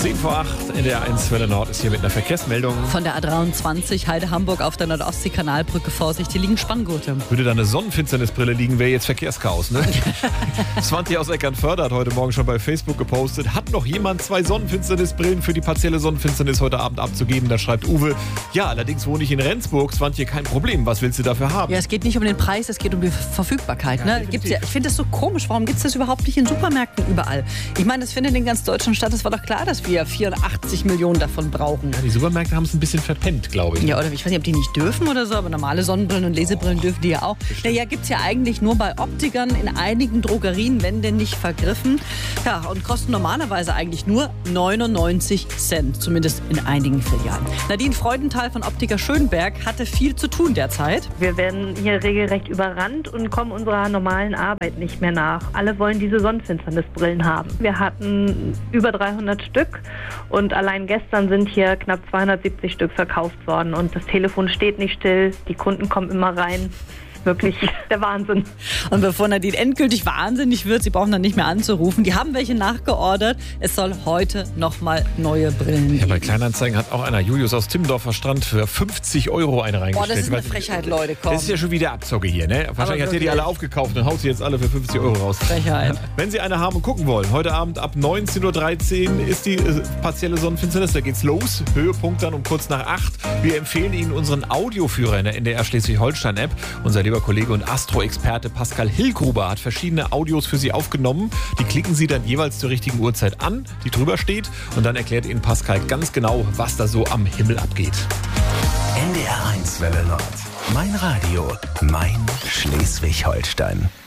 10 vor 8 in der 1 Welle Nord ist hier mit einer Verkehrsmeldung. Von der A23 Heide-Hamburg auf der Nordostsee-Kanalbrücke, Vorsicht, hier liegen Spanngurte. Würde da eine Sonnenfinsternisbrille liegen, wäre jetzt Verkehrschaos, ne? Svante aus Eckernförde hat heute Morgen schon bei Facebook gepostet. Hat noch jemand 2 Sonnenfinsternisbrillen für die partielle Sonnenfinsternis heute Abend abzugeben? Da schreibt Uwe, ja, allerdings wohne ich in Rendsburg. Svante, kein Problem. Was willst du dafür haben? Ja, es geht nicht um den Preis, es geht um die Verfügbarkeit. Ne? Gibt's ja, ich finde das so komisch. Warum gibt es das überhaupt nicht in Supermärkten überall? Ich meine, das findet in ganz Deutschland statt. Es war doch klar, dass wir 84 Millionen davon brauchen. Ja, die Supermärkte haben es ein bisschen verpennt, glaube ich. Ja, oder ich weiß nicht, ob die nicht dürfen oder so, aber normale Sonnenbrillen und Lesebrillen dürfen die ja auch. Naja, gibt es ja eigentlich nur bei Optikern, in einigen Drogerien, wenn denn nicht vergriffen. Ja, und kosten normalerweise eigentlich nur 99 Cent, zumindest in einigen Filialen. Nadine Freudenthal von Optiker Schönberg hatte viel zu tun derzeit. Wir werden hier regelrecht überrannt und kommen unserer normalen Arbeit nicht mehr nach. Alle wollen diese Sonnenfinsternisbrillen haben. Wir hatten über 300 Stück und allein gestern sind hier knapp 270 Stück verkauft worden und das Telefon steht nicht still, die Kunden kommen immer rein. Wirklich der Wahnsinn. Und bevor Nadine endgültig wahnsinnig wird, sie brauchen dann nicht mehr anzurufen, die haben welche nachgeordert. Es soll heute nochmal neue Brillen geben. Ja, bei Kleinanzeigen hat auch einer, Julius aus Timmendorfer Strand, für 50 € eine reingestellt. Boah, das ist eine Frechheit, Leute, komm. Das ist ja schon wieder Abzocke hier, ne? Wahrscheinlich hat er die alle aufgekauft und haut sie jetzt alle für 50 € raus. Frechheit. Wenn Sie eine haben und gucken wollen, heute Abend ab 19.13 Uhr ist die partielle Sonnenfinsternis. Da geht's los. Höhepunkt dann um kurz nach 8. Wir empfehlen Ihnen unseren Audioführer in der NDR Schleswig-Holstein-App. Unser lieber Kollege und Astro-Experte Pascal Hillgruber hat verschiedene Audios für Sie aufgenommen. Die klicken Sie dann jeweils zur richtigen Uhrzeit an, die drüber steht. Und dann erklärt Ihnen Pascal ganz genau, was da so am Himmel abgeht. NDR 1 Welle Nord. Mein Radio, mein Schleswig-Holstein.